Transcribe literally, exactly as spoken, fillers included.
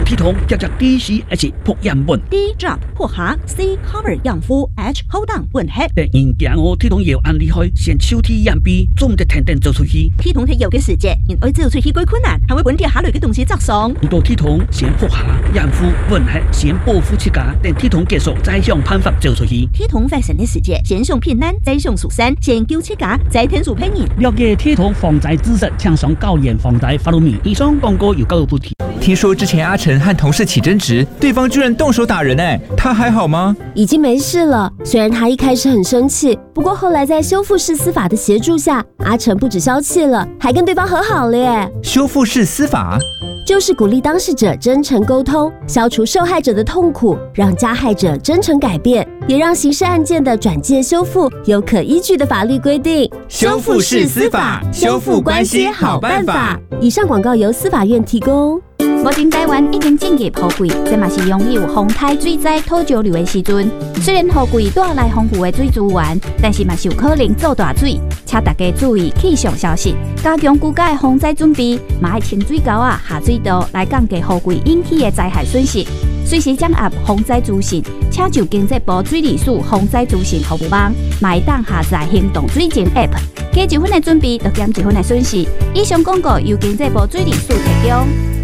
体酮叫做 D C H 破氧苯 ，D drop 破下 ，C cover 养肤 ，H hold on 混合。 但人家哦，体酮药按厉害，先手体养鼻，总得天天做出去。 體酮係藥嘅時節，因愛做出去幾困難，係會本地下類嘅東西作爽。 遇到體酮先破下，養膚混合先保護自家，等體酮結束再想辦法做出去。 體酮發生嘅時節，先上平安，再上蜀山，先救自家，再天數騙人。 了解體酮防災知識，請上高研防災法律面。以上廣告由教育部提。 聽說之前阿成和同事起爭執，對方居然動手打人哎，他還好嗎？ 已經沒事了。雖然他一開始很生氣，不過後來在修復式司法的協助下，阿成不止消氣了，還跟對方和好了耶。 修復式司法就是鼓勵當事者真誠溝通，消除受害者的痛苦，讓加害者真誠改變，也讓刑事案件的轉介修復有可依據的法律規定。 修復式司法，修復關係好辦法。 以上廣告由司法院提供。 目前台灣已經進入雨季，這嘛是擁有風颱水災土石流的時陣。雖然雨季帶來豐富的水資源，但是嘛是有可能造大水，請大家注意氣象消息，加強居家的防災準備，嘛愛清水溝啊、下水道來降低雨季引起的災害損失。隨時掌握風災資訊，請就經濟部水利署風災資訊服務網，嘛會當下載行動水情 App， 加一分的準備，就減一分的損失。以上廣告由經濟部水利署提供。